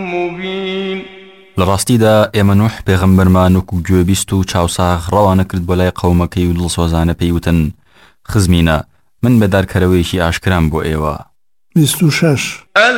مبين. لڕاستیدا ئێمە نوح پێغەمبەرمان وەکو گوێبیست و چاوساغ ڕەوانە کرد بۆ لای قەومەکەی و دڵسۆزانە پێیوتن خزمینە من بەدارکەرەوەیەکی ئاشکرام بۆ ئێوە. 26